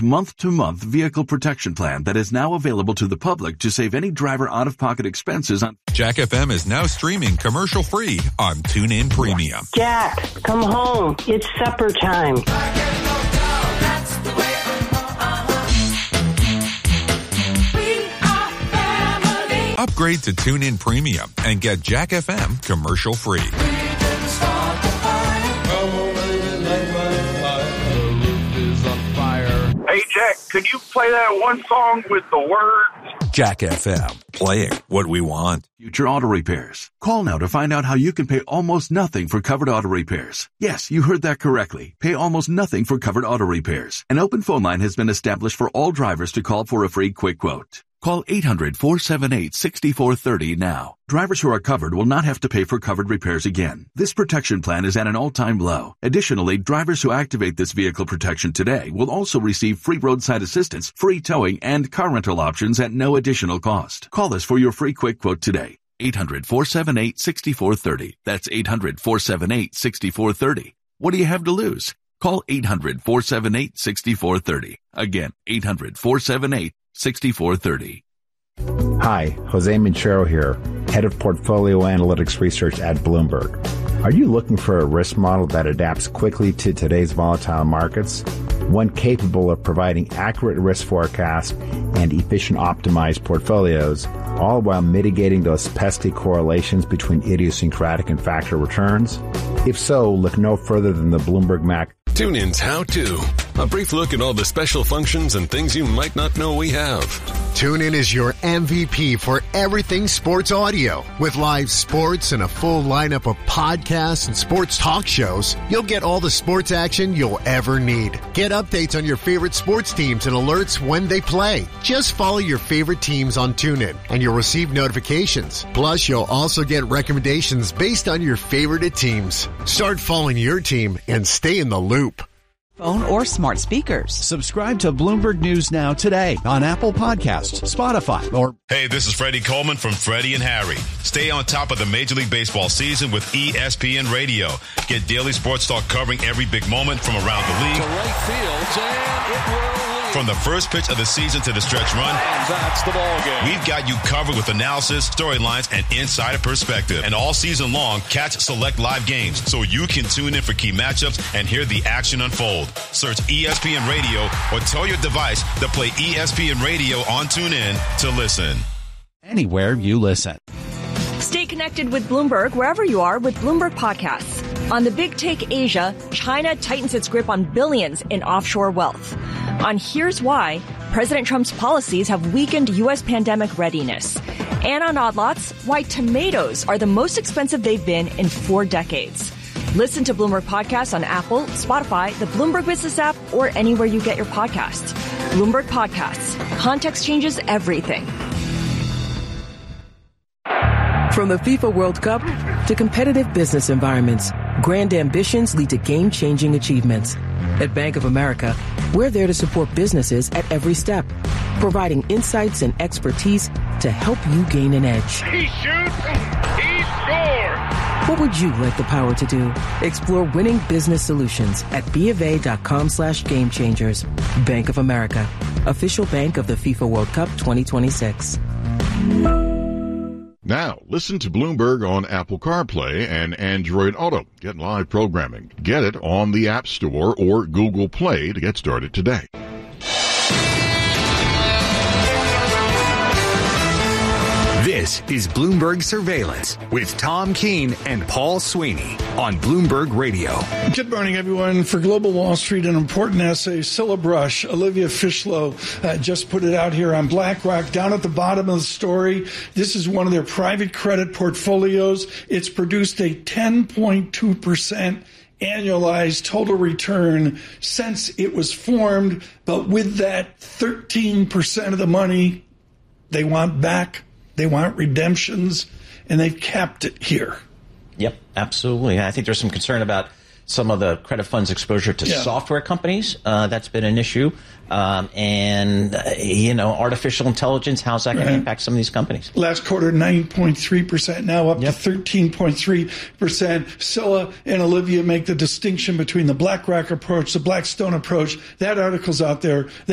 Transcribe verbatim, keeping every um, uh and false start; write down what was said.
month-to-month vehicle protection plan that is now available to the public to save any driver out-of-pocket expenses on... Jack F M is now streaming commercial-free on TuneIn Premium. Jack, come home. It's supper time. Upgrade to TuneIn Premium and get Jack F M commercial-free. Hey, Jack, could you play that one song with the words? Jack F M, playing what we want. Future auto repairs. Call now to find out how you can pay almost nothing for covered auto repairs. Yes, you heard that correctly. Pay almost nothing for covered auto repairs. An open phone line has been established for all drivers to call for a free quick quote. Call eight hundred, four seven eight, six four three zero now. Drivers who are covered will not have to pay for covered repairs again. This protection plan is at an all-time low. Additionally, drivers who activate this vehicle protection today will also receive free roadside assistance, free towing, and car rental options at no additional cost. Call us for your free quick quote today. eight hundred, four seven eight, six four three zero. That's eight hundred, four seven eight, six four three zero. What do you have to lose? Call eight hundred, four seven eight, six four three zero. Again, eight hundred, four seven eight, six four three zero. Hi, Jose Minchero here, Head of Portfolio Analytics Research at Bloomberg. Are you looking for a risk model that adapts quickly to today's volatile markets? One capable of providing accurate risk forecasts and efficient optimized portfolios, all while mitigating those pesky correlations between idiosyncratic and factor returns? If so, look no further than the Bloomberg Mac. TuneIn's How To. A brief look at all the special functions and things you might not know we have. TuneIn is your M V P for everything sports audio. With live sports and a full lineup of podcasts and sports talk shows, you'll get all the sports action you'll ever need. Get updates on your favorite sports teams and alerts when they play. Just follow your favorite teams on TuneIn and you'll receive notifications. Plus, you'll also get recommendations based on your favorite teams. Start following your team and stay in the loop. Phone or smart speakers. Subscribe to Bloomberg News Now today on Apple Podcasts, Spotify, or... Hey, this is Freddie Coleman from Freddie and Harry. Stay on top of the Major League Baseball season with E S P N Radio. Get daily sports talk covering every big moment from around the league. To right field, and it will lead. From the first pitch of the season to the stretch run. And that's the ball game. We've got you covered with analysis, storylines, and insider perspective. And all season long, catch select live games so you can tune in for key matchups and hear the action unfold. Search E S P N Radio or tell your device to play E S P N Radio on TuneIn to listen. Anywhere you listen. Stay connected with Bloomberg wherever you are with Bloomberg Podcasts. On the Big Take Asia, China tightens its grip on billions in offshore wealth. On Here's Why, President Trump's policies have weakened U S pandemic readiness. And on Odd Lots, why tomatoes are the most expensive they've been in four decades. Listen to Bloomberg Podcasts on Apple, Spotify, the Bloomberg Business app, or anywhere you get your podcasts. Bloomberg Podcasts. Context changes everything. From the FIFA World Cup to competitive business environments, grand ambitions lead to game-changing achievements. At Bank of America, we're there to support businesses at every step, providing insights and expertise to help you gain an edge. He shoots, he scores! What would you like the power to do? Explore winning business solutions at BofA.com slash game changers. Bank of America, official bank of the FIFA World Cup twenty twenty-six. Now, listen to Bloomberg on Apple CarPlay and Android Auto. Get live programming. Get it on the App Store or Google Play to get started today. This is Bloomberg Surveillance with Tom Keene and Paul Sweeney on Bloomberg Radio. Good morning, everyone. For Global Wall Street, an important essay, Scilla Brush, Olivia Fishlow uh, just put it out here on BlackRock. Down at the bottom of the story, this is one of their private credit portfolios. It's produced a ten point two percent annualized total return since it was formed. But with that, thirteen percent of the money they want back. They want redemptions, and they've capped it here. Yep, absolutely. I think there's some concern about some of the credit funds exposure to yeah. software companies. Uh, that's been an issue. Um, and, uh, you know, artificial intelligence, how's that going right. to impact some of these companies? Last quarter, nine point three percent, now up yep. to thirteen point three percent. Scilla and Olivia make the distinction between the BlackRock approach, the Blackstone approach. That article's out there.